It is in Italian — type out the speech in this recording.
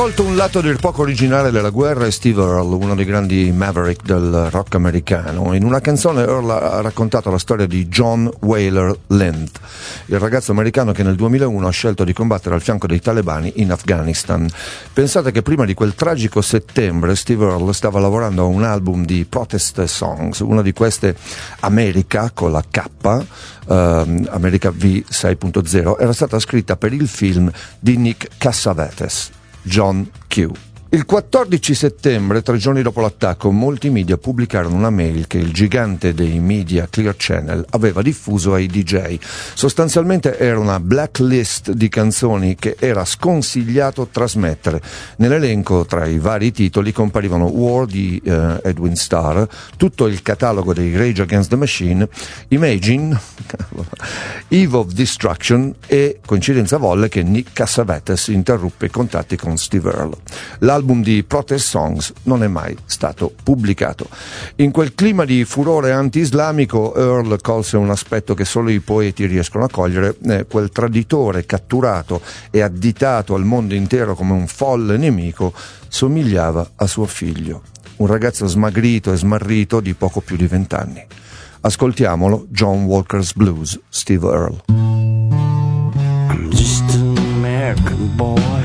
Volto un lato dir poco originale della guerra è Steve Earle, uno dei grandi maverick del rock americano. In una canzone Earle ha raccontato la storia di John Wheeler Lent, il ragazzo americano che nel 2001 ha scelto di combattere al fianco dei talebani in Afghanistan. Pensate che prima di quel tragico settembre Steve Earle stava lavorando a un album di protest songs, una di queste America con la K, America V 6.0, era stata scritta per il film di Nick Cassavetes, John Q. Il 14 settembre, 3 giorni dopo l'attacco, molti media pubblicarono una mail che il gigante dei media Clear Channel aveva diffuso ai DJ. Sostanzialmente era una blacklist di canzoni che era sconsigliato trasmettere. Nell'elenco, tra i vari titoli, comparivano War di Edwin Starr, tutto il catalogo dei Rage Against the Machine, Imagine, Eve of Destruction e, coincidenza volle, che Nick Cassavetes interruppe i contatti con Steve Earle. L'album di Protest Songs non è mai stato pubblicato. In quel clima di furore anti-islamico, Earle colse un aspetto che solo i poeti riescono a cogliere, quel traditore catturato e additato al mondo intero come un folle nemico somigliava a suo figlio, un ragazzo smagrito e smarrito di poco più di 20 anni. Ascoltiamolo, John Walker's Blues, Steve Earle. I'm just an American boy